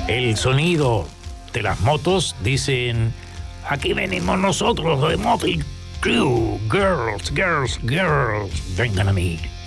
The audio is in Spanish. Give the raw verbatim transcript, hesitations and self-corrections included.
el sonido de las motos, dicen, aquí venimos nosotros de Motley Crue, girls, girls, girls, vengan a mí.